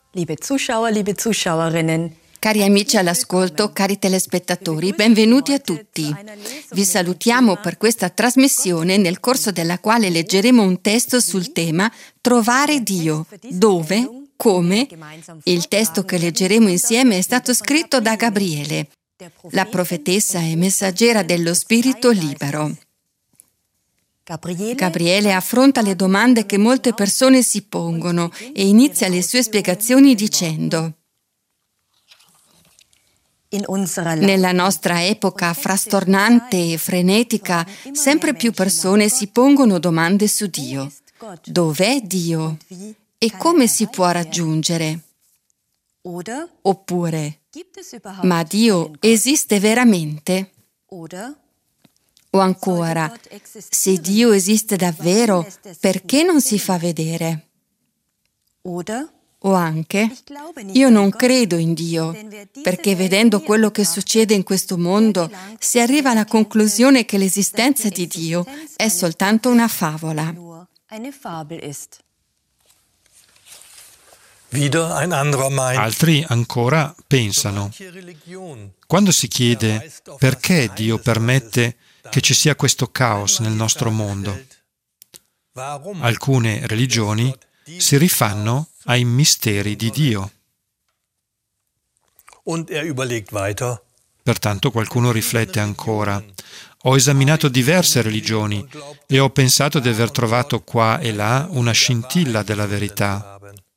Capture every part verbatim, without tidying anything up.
Liebe Zuschauer, liebe Zuschauerinnen. Cari amici all'ascolto, cari telespettatori, benvenuti a tutti. Vi salutiamo per questa trasmissione nel corso della quale leggeremo un testo sul tema Trovare Dio. Dove? Come? Il testo che leggeremo insieme è stato scritto da Gabriele, la profetessa e messaggera dello Spirito libero. Gabriele affronta le domande che molte persone si pongono e inizia le sue spiegazioni dicendo: nella nostra epoca frastornante e frenetica, sempre più persone si pongono domande su Dio. Dov'è Dio? E come si può raggiungere? Oppure, ma Dio esiste veramente? O ancora, se Dio esiste davvero, perché non si fa vedere? O anche, io non credo in Dio, perché vedendo quello che succede in questo mondo si arriva alla conclusione che l'esistenza di Dio è soltanto una favola. Altri ancora pensano, quando si chiede perché Dio permette che ci sia questo caos nel nostro mondo, alcune religioni si rifanno ai misteri di Dio. Pertanto qualcuno riflette ancora. Ho esaminato diverse religioni e ho pensato di aver trovato qua e là una scintilla della verità.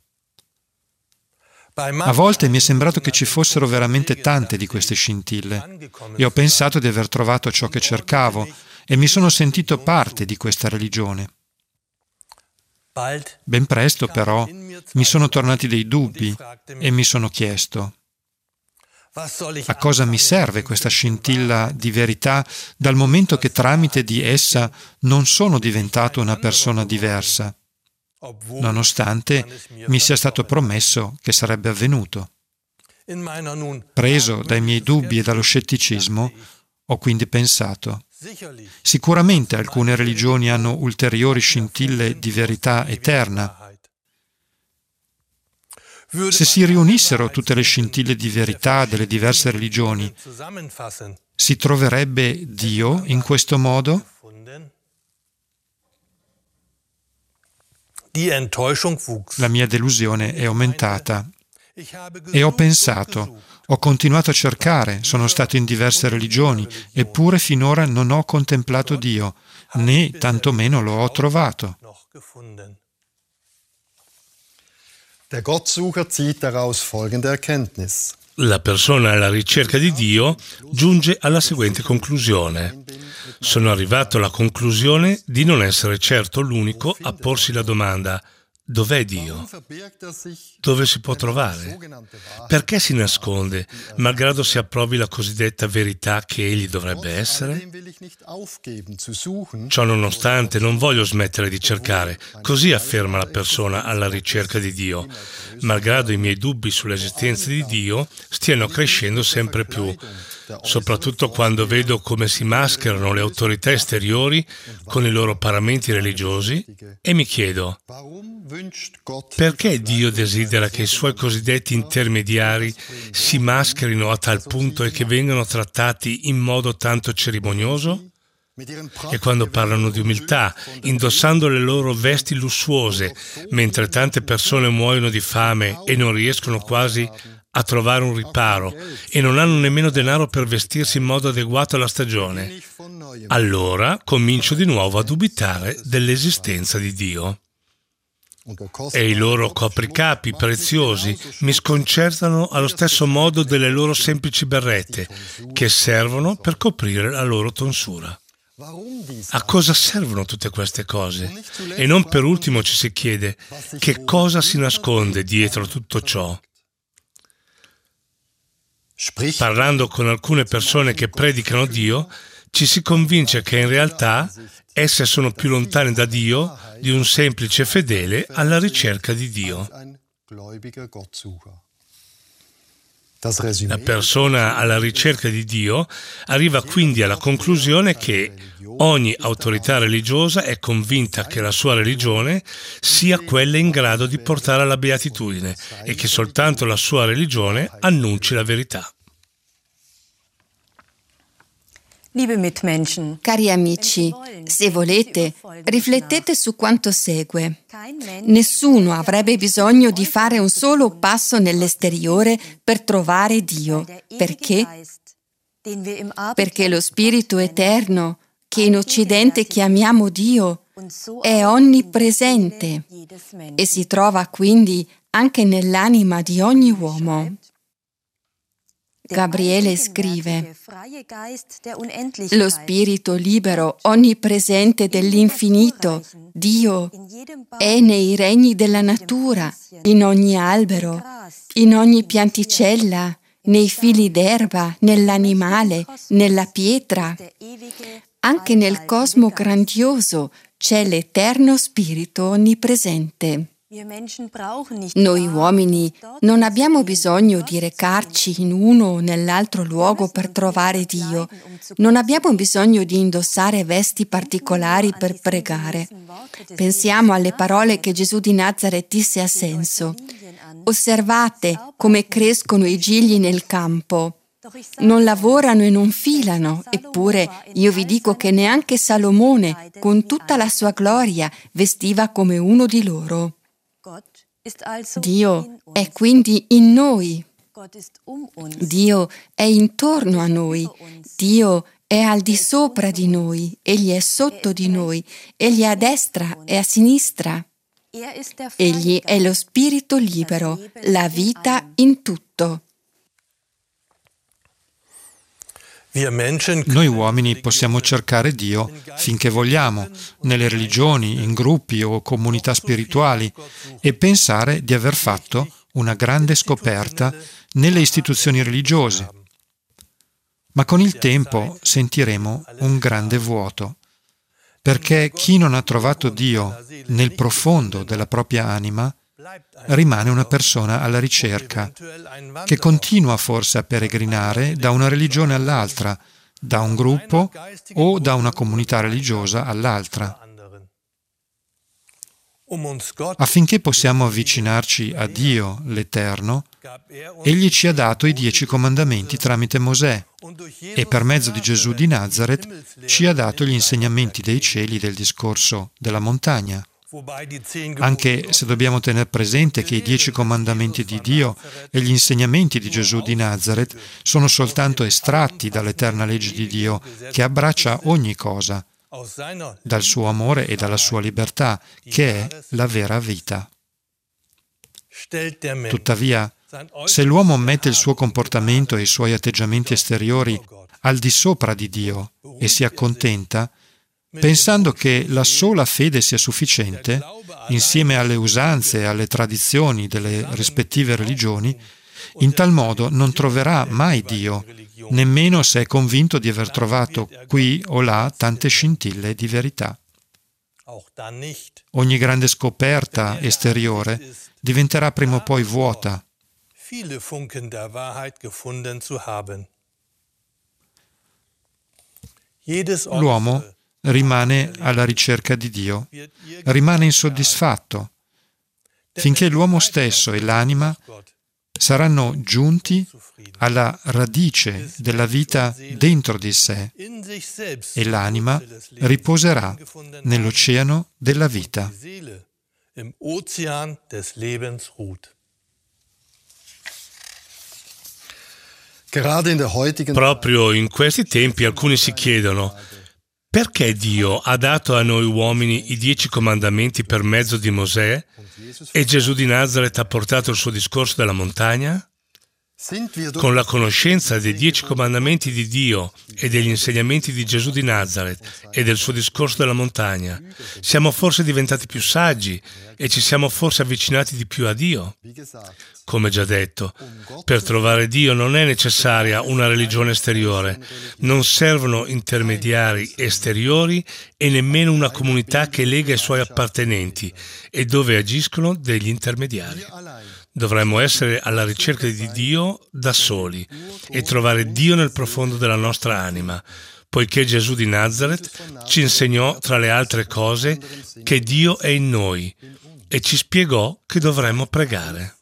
A volte mi è sembrato che ci fossero veramente tante di queste scintille e ho pensato di aver trovato ciò che cercavo e mi sono sentito parte di questa religione. Ben presto, però, mi sono tornati dei dubbi e mi sono chiesto: a cosa mi serve questa scintilla di verità dal momento che tramite di essa non sono diventato una persona diversa, nonostante mi sia stato promesso che sarebbe avvenuto? Preso dai miei dubbi e dallo scetticismo, ho quindi pensato: sicuramente alcune religioni hanno ulteriori scintille di verità eterna. Se si riunissero tutte le scintille di verità delle diverse religioni, si troverebbe Dio in questo modo? La mia delusione è aumentata e ho pensato, ho continuato a cercare, sono stato in diverse religioni, eppure finora non ho contemplato Dio, né tantomeno lo ho trovato. La persona alla ricerca di Dio giunge alla seguente conclusione: sono arrivato alla conclusione di non essere certo l'unico a porsi la domanda: dov'è Dio? Dove si può trovare? Perché si nasconde, malgrado si approvi la cosiddetta verità che egli dovrebbe essere? Ciò nonostante, non voglio smettere di cercare, così afferma la persona alla ricerca di Dio. Malgrado i miei dubbi sull'esistenza di Dio stiano crescendo sempre più, soprattutto quando vedo come si mascherano le autorità esteriori con i loro paramenti religiosi, e mi chiedo: perché Dio desidera che i suoi cosiddetti intermediari si mascherino a tal punto e che vengano trattati in modo tanto cerimonioso? E quando parlano di umiltà, indossando le loro vesti lussuose, mentre tante persone muoiono di fame e non riescono quasi a trovare un riparo e non hanno nemmeno denaro per vestirsi in modo adeguato alla stagione, allora comincio di nuovo a dubitare dell'esistenza di Dio. E i loro copricapi preziosi mi sconcertano allo stesso modo delle loro semplici berrette, che servono per coprire la loro tonsura. A cosa servono tutte queste cose? E non per ultimo ci si chiede: che cosa si nasconde dietro tutto ciò? Parlando con alcune persone che predicano Dio, ci si convince che in realtà esse sono più lontane da Dio di un semplice fedele alla ricerca di Dio. La persona alla ricerca di Dio arriva quindi alla conclusione che ogni autorità religiosa è convinta che la sua religione sia quella in grado di portare alla beatitudine e che soltanto la sua religione annunci la verità. Cari amici, se volete, riflettete su quanto segue. Nessuno avrebbe bisogno di fare un solo passo nell'esteriore per trovare Dio. Perché? Perché lo Spirito Eterno, che in Occidente chiamiamo Dio, è onnipresente e si trova quindi anche nell'anima di ogni uomo. Gabriele scrive: lo spirito libero, onnipresente dell'infinito, Dio, è nei regni della natura, in ogni albero, in ogni pianticella, nei fili d'erba, nell'animale, nella pietra. Anche nel cosmo grandioso c'è l'eterno spirito onnipresente. Noi uomini non abbiamo bisogno di recarci in uno o nell'altro luogo per trovare Dio. Non abbiamo bisogno di indossare vesti particolari per pregare. Pensiamo alle parole che Gesù di Nazaret disse a senso: osservate come crescono i gigli nel campo. Non lavorano e non filano, eppure io vi dico che neanche Salomone, con tutta la sua gloria, vestiva come uno di loro. Dio è quindi in noi. Dio è intorno a noi. Dio è al di sopra di noi. Egli è sotto di noi. Egli è a destra e a sinistra. Egli è lo spirito libero, la vita in tutto. Noi uomini possiamo cercare Dio finché vogliamo, nelle religioni, in gruppi o comunità spirituali, e pensare di aver fatto una grande scoperta nelle istituzioni religiose. Ma con il tempo sentiremo un grande vuoto, perché chi non ha trovato Dio nel profondo della propria anima rimane una persona alla ricerca, che continua forse a peregrinare da una religione all'altra, da un gruppo o da una comunità religiosa all'altra. Affinché possiamo avvicinarci a Dio, l'Eterno, Egli ci ha dato i dieci comandamenti tramite Mosè e per mezzo di Gesù di Nazaret ci ha dato gli insegnamenti dei cieli del discorso della montagna. Anche se dobbiamo tenere presente che i dieci comandamenti di Dio e gli insegnamenti di Gesù di Nazaret sono soltanto estratti dall'eterna legge di Dio che abbraccia ogni cosa, dal suo amore e dalla sua libertà, che è la vera vita. Tuttavia, se l'uomo mette il suo comportamento e i suoi atteggiamenti esteriori al di sopra di Dio e si accontenta, pensando che la sola fede sia sufficiente, insieme alle usanze e alle tradizioni delle rispettive religioni, in tal modo non troverà mai Dio, nemmeno se è convinto di aver trovato qui o là tante scintille di verità. Ogni grande scoperta esteriore diventerà prima o poi vuota. L'uomo rimane alla ricerca di Dio, rimane insoddisfatto, finché l'uomo stesso e l'anima saranno giunti alla radice della vita dentro di sé e l'anima riposerà nell'oceano della vita. Proprio in questi tempi alcuni si chiedono: perché Dio ha dato a noi uomini i dieci comandamenti per mezzo di Mosè e Gesù di Nazaret ha portato il suo discorso della montagna? Con la conoscenza dei dieci comandamenti di Dio e degli insegnamenti di Gesù di Nazaret e del suo discorso della montagna, siamo forse diventati più saggi e ci siamo forse avvicinati di più a Dio? Come già detto, per trovare Dio non è necessaria una religione esteriore, non servono intermediari esteriori e nemmeno una comunità che lega i suoi appartenenti e dove agiscono degli intermediari. Dovremmo essere alla ricerca di Dio Dio da soli e trovare Dio nel profondo della nostra anima, poiché Gesù di Nazareth ci insegnò, tra le altre cose, che Dio è in noi e ci spiegò che dovremmo pregare.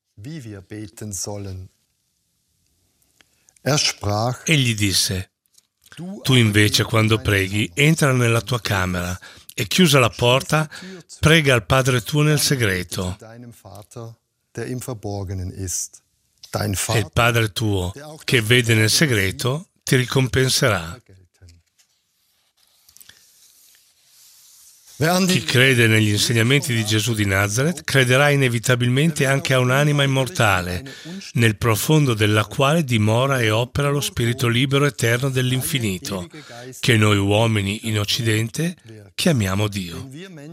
Egli disse: tu invece, quando preghi, entra nella tua camera e, chiusa la porta, prega al Padre tuo nel segreto. E il Padre tuo, che vede nel segreto, ti ricompenserà. Chi crede negli insegnamenti di Gesù di Nazareth crederà inevitabilmente anche a un'anima immortale, nel profondo della quale dimora e opera lo spirito libero eterno dell'infinito, che noi uomini in Occidente chiamiamo Dio.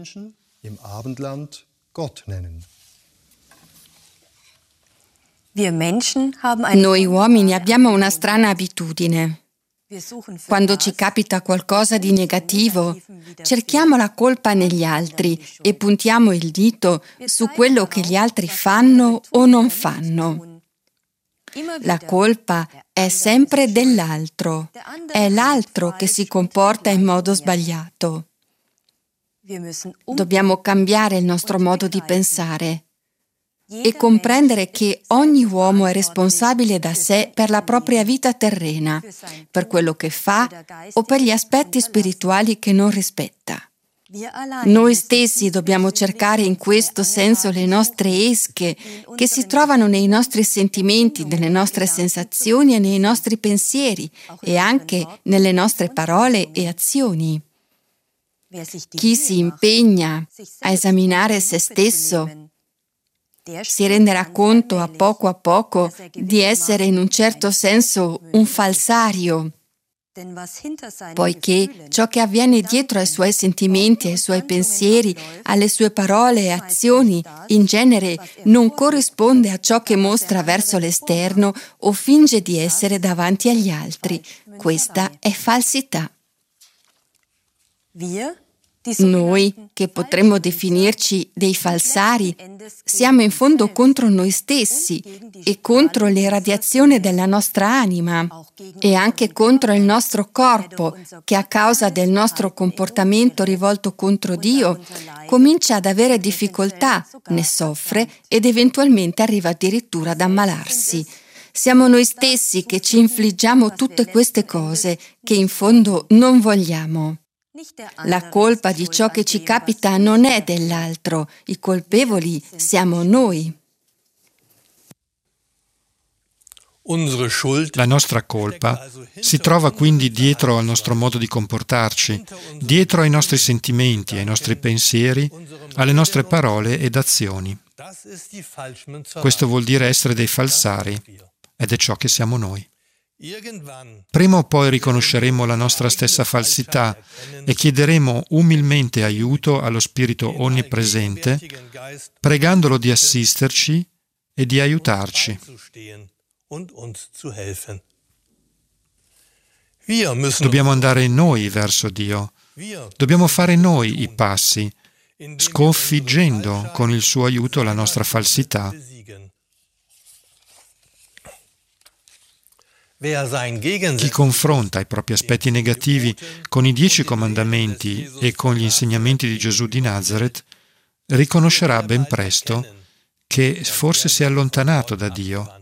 Noi uomini abbiamo una strana abitudine. Quando ci capita qualcosa di negativo, cerchiamo la colpa negli altri e puntiamo il dito su quello che gli altri fanno o non fanno. La colpa è sempre dell'altro, è l'altro che si comporta in modo sbagliato. Dobbiamo cambiare il nostro modo di pensare e comprendere che ogni uomo è responsabile da sé per la propria vita terrena, per quello che fa o per gli aspetti spirituali che non rispetta. Noi stessi dobbiamo cercare in questo senso le nostre esche che si trovano nei nostri sentimenti, nelle nostre sensazioni e nei nostri pensieri e anche nelle nostre parole e azioni. Chi si impegna a esaminare se stesso si renderà conto a poco a poco di essere in un certo senso un falsario, poiché ciò che avviene dietro ai suoi sentimenti, ai suoi pensieri, alle sue parole e azioni, in genere non corrisponde a ciò che mostra verso l'esterno o finge di essere davanti agli altri. Questa è falsità. Noi, che potremmo definirci dei falsari, siamo in fondo contro noi stessi e contro l'irradiazione della nostra anima e anche contro il nostro corpo, che a causa del nostro comportamento rivolto contro Dio comincia ad avere difficoltà, ne soffre ed eventualmente arriva addirittura ad ammalarsi. Siamo noi stessi che ci infliggiamo tutte queste cose che in fondo non vogliamo. La colpa di ciò che ci capita non è dell'altro, i colpevoli siamo noi. La nostra colpa si trova quindi dietro al nostro modo di comportarci, dietro ai nostri sentimenti, ai nostri pensieri, alle nostre parole ed azioni. Questo vuol dire essere dei falsari, ed è ciò che siamo noi. Prima o poi riconosceremo la nostra stessa falsità e chiederemo umilmente aiuto allo Spirito Onnipresente, pregandolo di assisterci e di aiutarci. Dobbiamo andare noi verso Dio. Dobbiamo fare noi i passi, sconfiggendo con il suo aiuto la nostra falsità. Chi confronta i propri aspetti negativi con i dieci comandamenti e con gli insegnamenti di Gesù di Nazareth riconoscerà ben presto che forse si è allontanato da Dio.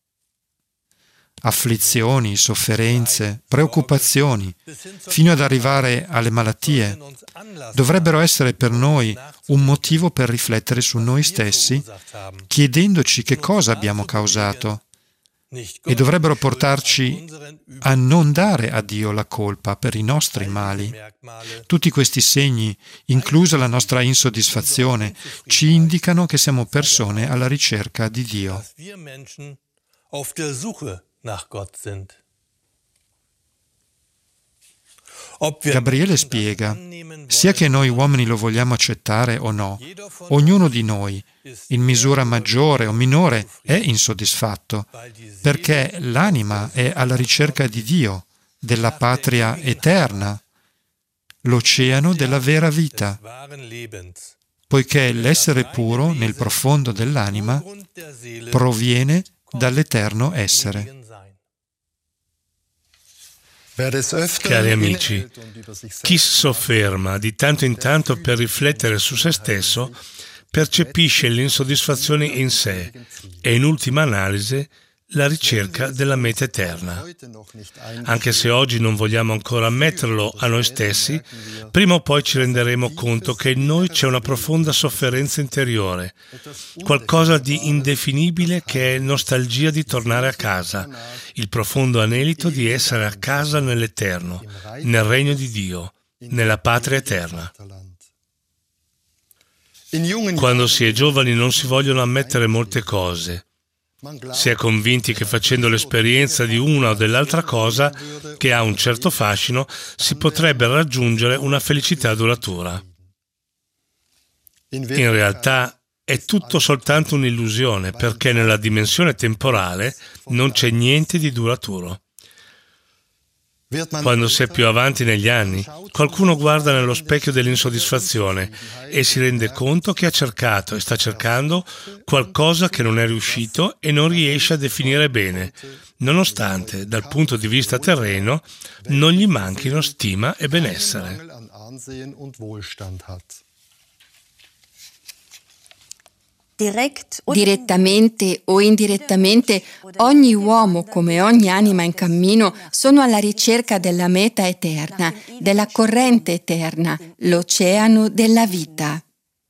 Afflizioni, sofferenze, preoccupazioni, fino ad arrivare alle malattie, dovrebbero essere per noi un motivo per riflettere su noi stessi, chiedendoci che cosa abbiamo causato, e dovrebbero portarci a non dare a Dio la colpa per i nostri mali. Tutti questi segni, inclusa la nostra insoddisfazione, ci indicano che siamo persone alla ricerca di Dio. Gabriele spiega, sia che noi uomini lo vogliamo accettare o no, ognuno di noi, in misura maggiore o minore, è insoddisfatto, perché l'anima è alla ricerca di Dio, della patria eterna, l'oceano della vera vita, poiché l'essere puro nel profondo dell'anima proviene dall'eterno essere. Cari amici, chi si sofferma di tanto in tanto per riflettere su se stesso percepisce l'insoddisfazione in sé e, in ultima analisi, la ricerca della meta eterna. Anche se oggi non vogliamo ancora ammetterlo a noi stessi, prima o poi ci renderemo conto che in noi c'è una profonda sofferenza interiore, qualcosa di indefinibile che è nostalgia di tornare a casa, il profondo anelito di essere a casa nell'eterno, nel regno di Dio, nella patria eterna. Quando si è giovani non si vogliono ammettere molte cose. Si è convinti che facendo l'esperienza di una o dell'altra cosa, che ha un certo fascino, si potrebbe raggiungere una felicità duratura. In realtà è tutto soltanto un'illusione, perché nella dimensione temporale non c'è niente di duraturo. Quando si è più avanti negli anni, qualcuno guarda nello specchio dell'insoddisfazione e si rende conto che ha cercato e sta cercando qualcosa che non è riuscito e non riesce a definire bene, nonostante, dal punto di vista terreno, non gli manchino stima e benessere. Direttamente o indirettamente, ogni uomo, come ogni anima in cammino, sono alla ricerca della meta eterna, della corrente eterna, l'oceano della vita.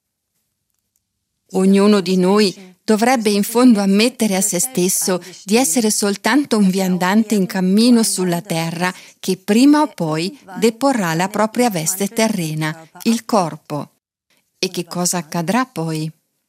Ognuno di noi dovrebbe in fondo ammettere a se stesso di essere soltanto un viandante in cammino sulla terra che prima o poi deporrà la propria veste terrena, il corpo. E che cosa accadrà poi?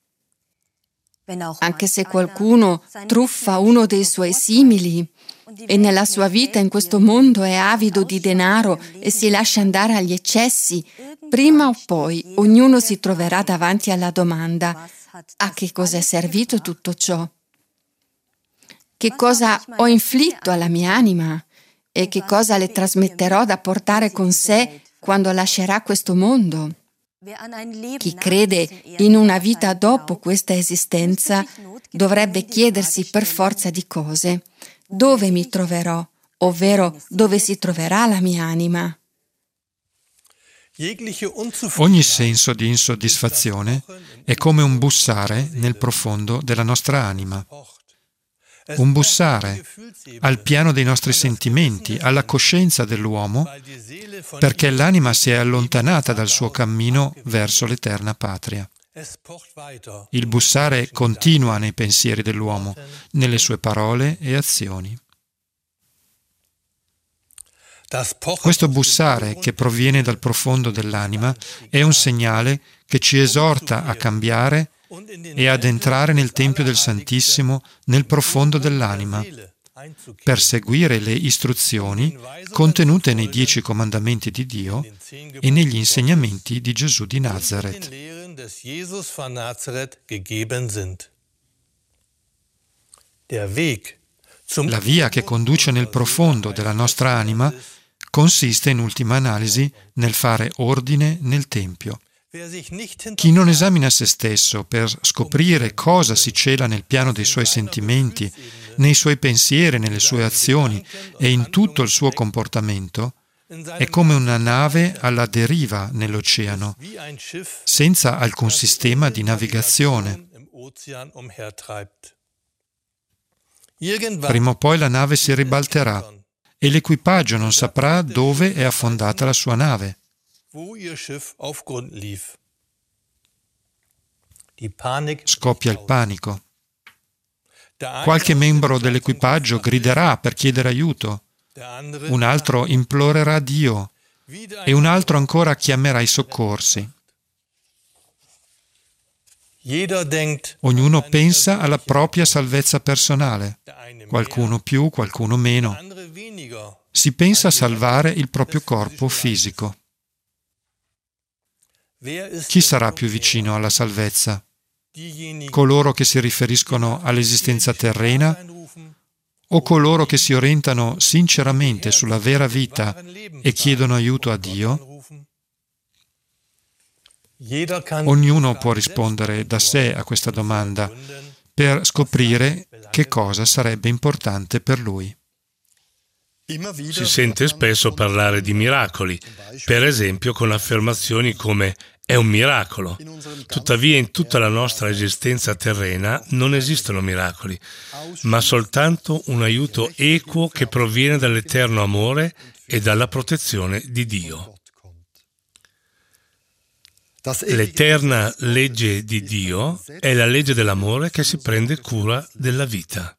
Anche se qualcuno truffa uno dei suoi simili e nella sua vita in questo mondo è avido di denaro e si lascia andare agli eccessi, prima o poi ognuno si troverà davanti alla domanda: a che cosa è servito tutto ciò? Che cosa ho inflitto alla mia anima e che cosa le trasmetterò da portare con sé quando lascerà questo mondo? Chi crede in una vita dopo questa esistenza dovrebbe chiedersi per forza di cose: dove mi troverò, ovvero dove si troverà la mia anima? Ogni senso di insoddisfazione è come un bussare nel profondo della nostra anima. Un bussare al piano dei nostri sentimenti, alla coscienza dell'uomo, perché l'anima si è allontanata dal suo cammino verso l'eterna patria. Il bussare continua nei pensieri dell'uomo, nelle sue parole e azioni. Questo bussare, che proviene dal profondo dell'anima, è un segnale che ci esorta a cambiare e ad entrare nel Tempio del Santissimo nel profondo dell'anima, per seguire le istruzioni contenute nei Dieci Comandamenti di Dio e negli insegnamenti di Gesù di Nazaret. La via che conduce nel profondo della nostra anima consiste in ultima analisi nel fare ordine nel Tempio. Chi non esamina se stesso per scoprire cosa si cela nel piano dei suoi sentimenti, nei suoi pensieri, nelle sue azioni e in tutto il suo comportamento, è come una nave alla deriva nell'oceano, senza alcun sistema di navigazione. Prima o poi la nave si ribalterà e l'equipaggio non saprà dove è affondata la sua nave. Scoppia il panico. Qualche membro dell'equipaggio griderà per chiedere aiuto, un altro implorerà Dio e un altro ancora chiamerà i soccorsi. Ognuno pensa alla propria salvezza personale, qualcuno più, qualcuno meno. Si pensa a salvare il proprio corpo fisico. Chi sarà più vicino alla salvezza? Coloro che si riferiscono all'esistenza terrena o coloro che si orientano sinceramente sulla vera vita e chiedono aiuto a Dio? Ognuno può rispondere da sé a questa domanda per scoprire che cosa sarebbe importante per lui. Si sente spesso parlare di miracoli, per esempio con affermazioni come «è un miracolo». Tuttavia in tutta la nostra esistenza terrena non esistono miracoli, ma soltanto un aiuto equo che proviene dall'eterno amore e dalla protezione di Dio. L'eterna legge di Dio è la legge dell'amore che si prende cura della vita.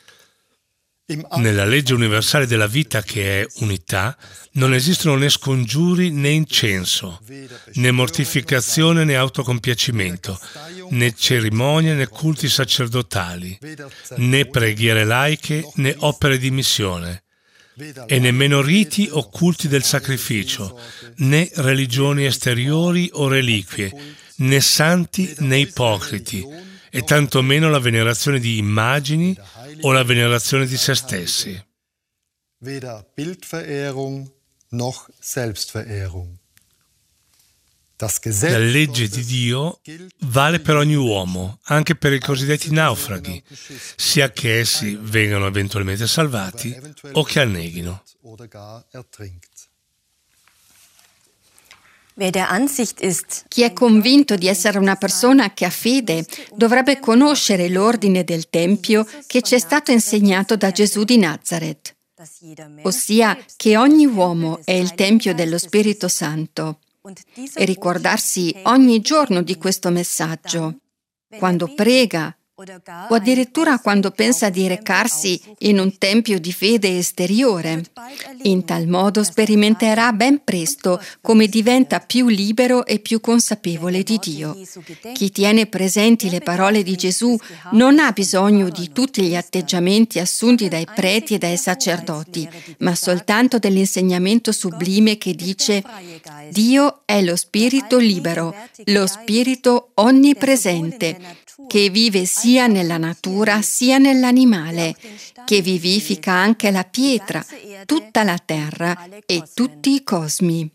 Nella legge universale della vita, che è unità, non esistono né scongiuri né incenso, né mortificazione né autocompiacimento, né cerimonie né culti sacerdotali, né preghiere laiche né opere di missione, e nemmeno riti o culti del sacrificio, né religioni esteriori o reliquie, né santi né ipocriti, e tantomeno la venerazione di immagini o la venerazione di se stessi. Weder Bildverehrung noch Selbstverehrung. La legge di Dio vale per ogni uomo, anche per i cosiddetti naufraghi, sia che essi vengano eventualmente salvati o che anneghino. Chi è convinto di essere una persona che ha fede dovrebbe conoscere l'ordine del Tempio che ci è stato insegnato da Gesù di Nazaret, ossia che ogni uomo è il Tempio dello Spirito Santo, e ricordarsi ogni giorno di questo messaggio, quando prega o addirittura quando pensa di recarsi in un tempio di fede esteriore. In tal modo sperimenterà ben presto come diventa più libero e più consapevole di Dio. Chi tiene presenti le parole di Gesù non ha bisogno di tutti gli atteggiamenti assunti dai preti e dai sacerdoti, ma soltanto dell'insegnamento sublime che dice: Dio è lo spirito libero, lo spirito onnipresente, che vive sia nella natura sia nell'animale, che vivifica anche la pietra, tutta la terra e tutti i cosmi.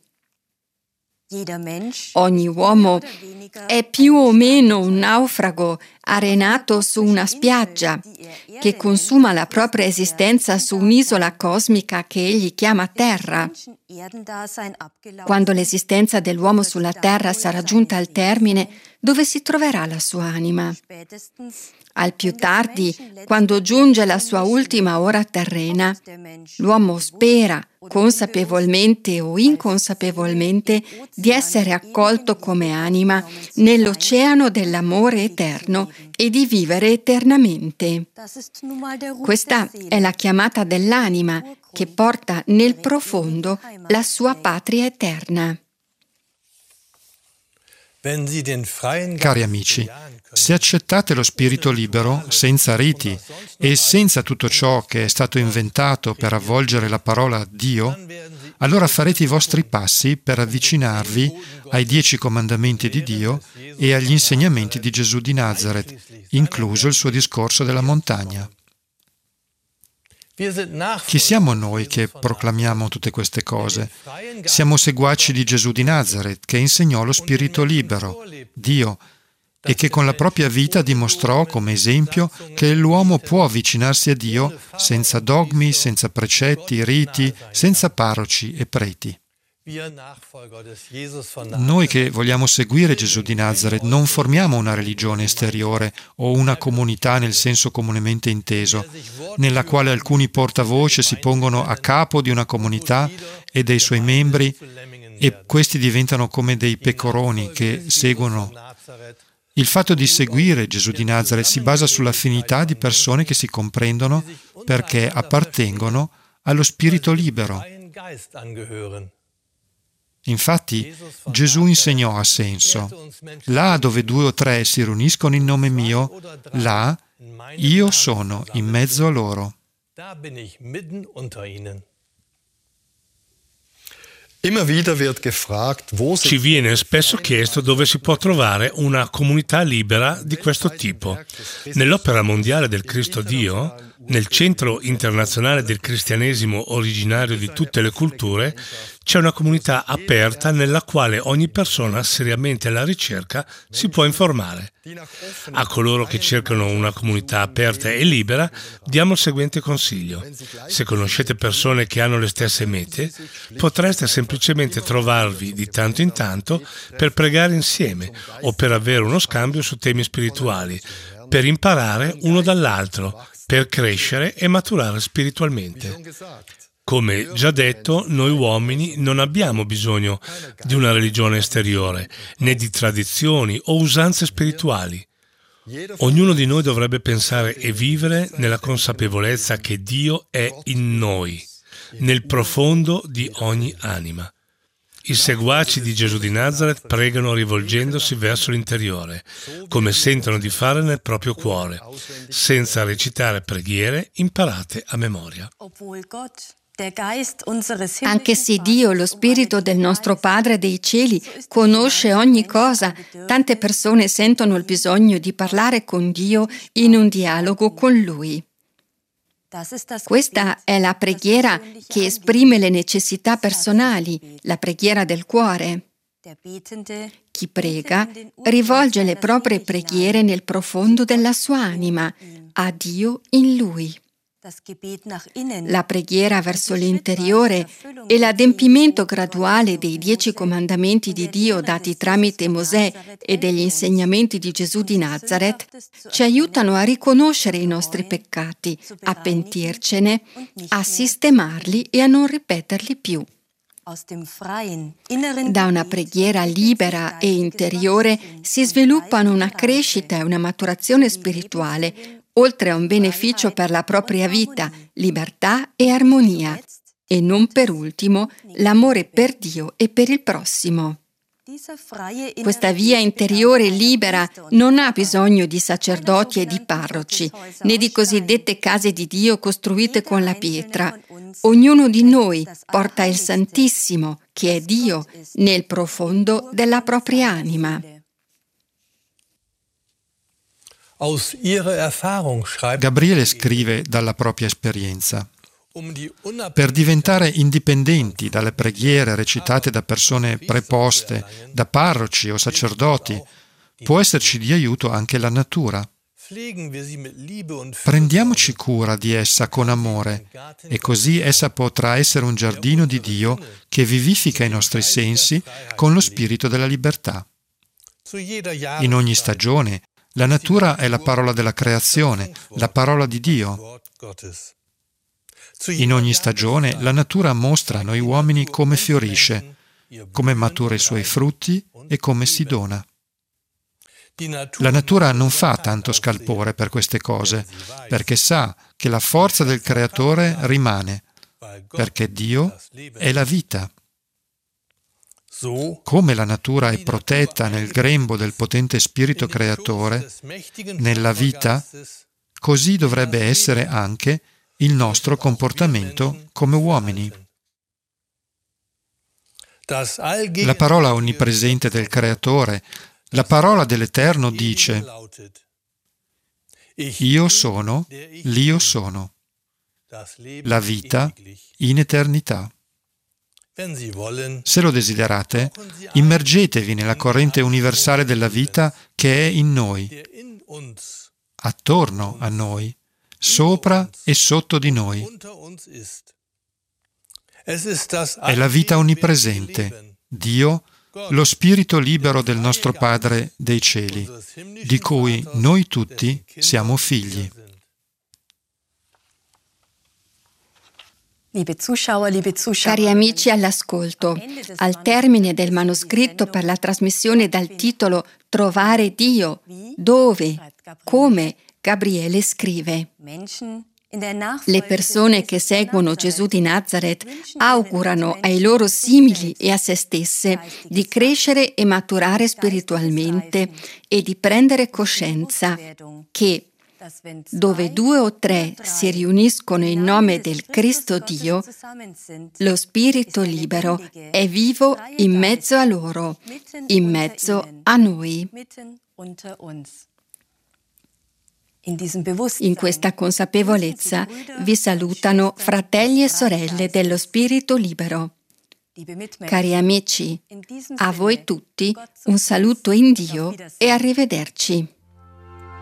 Ogni uomo è più o meno un naufrago arenato su una spiaggia, che consuma la propria esistenza su un'isola cosmica che egli chiama Terra. Quando l'esistenza dell'uomo sulla Terra sarà giunta al termine, dove si troverà la sua anima? Al più tardi, quando giunge la sua ultima ora terrena, l'uomo spera, consapevolmente o inconsapevolmente, di essere accolto come anima nell'oceano dell'amore eterno e di vivere eternamente. Questa è la chiamata dell'anima che porta nel profondo la sua patria eterna. Cari amici, se accettate lo spirito libero, senza riti e senza tutto ciò che è stato inventato per avvolgere la parola Dio, allora farete i vostri passi per avvicinarvi ai dieci comandamenti di Dio e agli insegnamenti di Gesù di Nazaret, incluso il suo discorso della montagna. Chi siamo noi che proclamiamo tutte queste cose? Siamo seguaci di Gesù di Nazaret, che insegnò lo spirito libero, Dio, e che con la propria vita dimostrò come esempio che l'uomo può avvicinarsi a Dio senza dogmi, senza precetti, riti, senza parroci e preti. Noi che vogliamo seguire Gesù di Nazaret non formiamo una religione esteriore o una comunità nel senso comunemente inteso, nella quale alcuni portavoce si pongono a capo di una comunità e dei suoi membri e questi diventano come dei pecoroni che seguono. Il fatto di seguire Gesù di Nazaret si basa sull'affinità di persone che si comprendono perché appartengono allo spirito libero. Infatti, Gesù insegnò a senso: là dove due o tre si riuniscono in nome mio, là io sono in mezzo a loro. Ci viene spesso chiesto dove si può trovare una comunità libera di questo tipo. Nell'opera mondiale del Cristo Dio, nel Centro Internazionale del Cristianesimo originario di tutte le culture, c'è una comunità aperta nella quale ogni persona seriamente alla ricerca si può informare. A coloro che cercano una comunità aperta e libera diamo il seguente consiglio. Se conoscete persone che hanno le stesse mete, potreste semplicemente trovarvi di tanto in tanto per pregare insieme o per avere uno scambio su temi spirituali, per imparare uno dall'altro, per crescere e maturare spiritualmente. Come già detto, noi uomini non abbiamo bisogno di una religione esteriore, né di tradizioni o usanze spirituali. Ognuno di noi dovrebbe pensare e vivere nella consapevolezza che Dio è in noi, nel profondo di ogni anima. I seguaci di Gesù di Nazaret pregano rivolgendosi verso l'interiore, come sentono di fare nel proprio cuore, senza recitare preghiere imparate a memoria. Anche se Dio, lo Spirito del nostro Padre dei cieli, conosce ogni cosa, tante persone sentono il bisogno di parlare con Dio in un dialogo con Lui. Questa è la preghiera che esprime le necessità personali, la preghiera del cuore. Chi prega rivolge le proprie preghiere nel profondo della sua anima, a Dio in Lui. La preghiera verso l'interiore e l'adempimento graduale dei dieci comandamenti di Dio dati tramite Mosè e degli insegnamenti di Gesù di Nazaret ci aiutano a riconoscere i nostri peccati, a pentircene, a sistemarli e a non ripeterli più. Da una preghiera libera e interiore si sviluppano una crescita e una maturazione spirituale, oltre a un beneficio per la propria vita, libertà e armonia, e non per ultimo l'amore per Dio e per il prossimo. Questa via interiore libera non ha bisogno di sacerdoti e di parroci, né di cosiddette case di Dio costruite con la pietra. Ognuno di noi porta il Santissimo, che è Dio, nel profondo della propria anima. Gabriele scrive dalla propria esperienza. Per diventare indipendenti dalle preghiere recitate da persone preposte, da parroci o sacerdoti, può esserci di aiuto anche la natura. Prendiamoci cura di essa con amore, e così essa potrà essere un giardino di Dio che vivifica i nostri sensi con lo spirito della libertà. In ogni stagione, la natura è la parola della creazione, la parola di Dio. In ogni stagione la natura mostra a noi uomini come fiorisce, come matura i suoi frutti e come si dona. La natura non fa tanto scalpore per queste cose, perché sa che la forza del Creatore rimane, perché Dio è la vita. Come la natura è protetta nel grembo del potente spirito creatore, nella vita, così dovrebbe essere anche il nostro comportamento come uomini. La parola onnipresente del Creatore, la parola dell'Eterno dice: Io sono, l'Io sono, la vita in eternità. Se lo desiderate, immergetevi nella corrente universale della vita che è in noi, attorno a noi, sopra e sotto di noi. È la vita onnipresente, Dio, lo spirito libero del nostro Padre dei cieli, di cui noi tutti siamo figli. Cari amici all'ascolto, al termine del manoscritto per la trasmissione dal titolo Trovare Dio, dove, come, Gabriele scrive: le persone che seguono Gesù di Nazaret augurano ai loro simili e a se stesse di crescere e maturare spiritualmente e di prendere coscienza che dove due o tre si riuniscono in nome del Cristo Dio, lo Spirito libero è vivo in mezzo a loro, in mezzo a noi. In questa consapevolezza vi salutano fratelli e sorelle dello Spirito libero. Cari amici, a voi tutti un saluto in Dio e arrivederci.